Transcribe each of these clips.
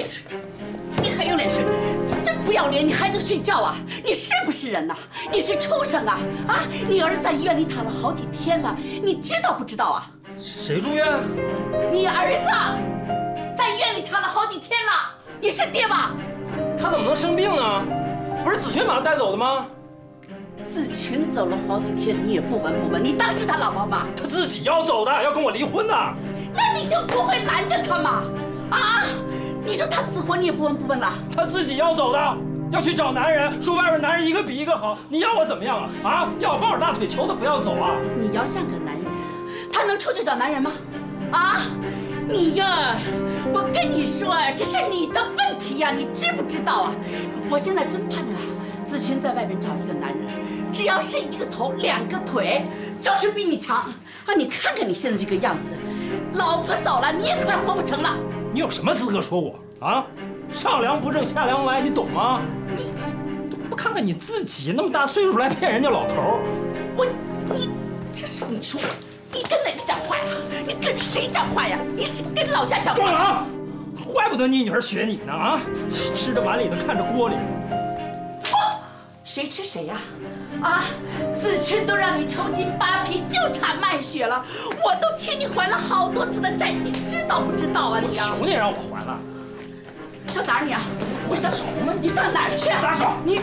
睡？你还有脸睡？真不要脸！你还能睡觉啊？你是不是人呐？你是畜生啊！啊！你儿子在医院里躺了好几天了，你知道不知道啊？ 谁住院？ 你儿子在医院里躺了好几天了，你是爹吧？ 他怎么能生病呢？不是子群把他带走的吗？ 子群走了好几天，你也不闻不问，你当是他老婆吗？ 他自己要走的，要跟我离婚的。 那你就不会拦着他吗？啊！你说他死活你也不闻不问了？ 他自己要走的，要去找男人，说外边男人一个比一个好，你要我怎么样啊？啊！要我抱着大腿求他不要走啊？ 你要像个男人，他能出去找男人吗？啊！你呀，我跟你说，这是你的问题呀，你知不知道啊？我现在真盼着子群在外面找一个男人，只要是一个头两个腿，就是比你强啊！你看看你现在这个样子，老婆走了，你也快活不成了。 你有什么资格说我啊？上梁不正下梁歪，你懂吗？你不看看你自己，那么大岁数来骗人家老头你这是你说，你跟哪个讲话呀？你跟谁讲话呀？你是跟老家讲话？ 壮郎，怪不得你女儿学你呢啊！吃着碗里的，看着锅里的。 谁吃谁呀？啊！子群都让你抽筋扒皮、纠缠卖血了，我都替你还了好多次的债，你知道不知道啊？你啊！ 我求你让我还了。 上哪儿你啊？你上手吗？你上哪儿去啊？ 撒手！ 你，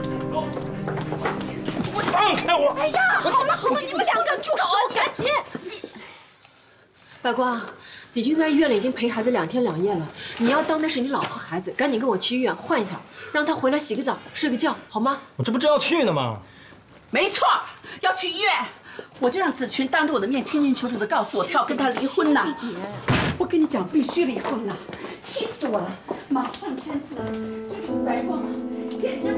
放开我！ 哎呀，好了好了，你们两个住手！赶紧！ 百光，子君在医院里已经陪孩子2天2夜了，你要当的是你老婆孩子，赶紧跟我去医院换一套，让他回来洗个澡、睡个觉，好吗？ 我这不正要去呢吗？ 没错，要去医院，我就让子群当着我的面清清楚楚的告诉我，他要跟他离婚呢。我跟你讲，必须离婚了，气死我了！马上签字，这个白光简直